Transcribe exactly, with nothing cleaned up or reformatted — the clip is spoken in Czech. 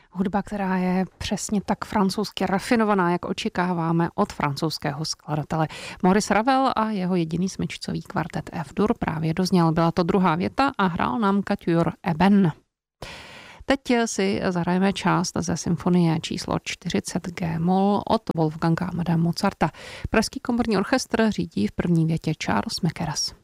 Hudba, která je přesně tak francouzsky rafinovaná, jak očekáváme od francouzského skladatele. Maurice Ravel a jeho jediný smyčcový kvartet F-dur právě dozněl. Byla to druhá věta a hrál nám Quatuor Eben. Teď si zahrajeme část ze symfonie číslo čtyřicet G-moll od Wolfganga Amadea Mozarta. Pražský komorní orchestr řídí v první větě Charles Mackerras.